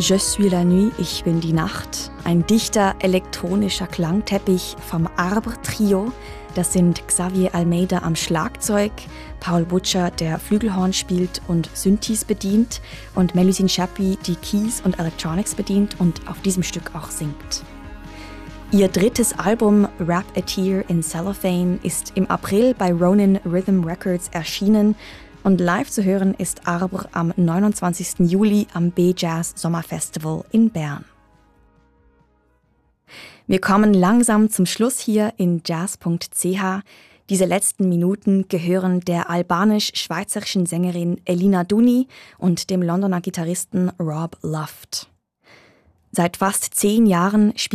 Je suis la nuit, ich bin die Nacht. Ein dichter elektronischer Klangteppich vom Arbre Trio. Das sind Xavier Almeida am Schlagzeug, Paul Butcher, der Flügelhorn spielt und Synthes bedient und Melusine Chapuis, die Keys und Electronics bedient und auf diesem Stück auch singt. Ihr drittes Album Wrap a Tear in Cellophane ist im April bei Ronin Rhythm Records erschienen und live zu hören ist Arbre am 29. Juli am B-Jazz Sommerfestival in Bern. Wir kommen langsam zum Schluss hier in jazz.ch. Diese letzten Minuten gehören der albanisch-schweizerischen Sängerin Elina Duni und dem Londoner Gitarristen Rob Luft. Seit fast 10 Jahren spielt